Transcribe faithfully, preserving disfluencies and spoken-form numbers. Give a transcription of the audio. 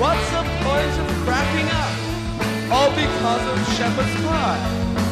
What's the point of cracking up? All because of shepherd's pie.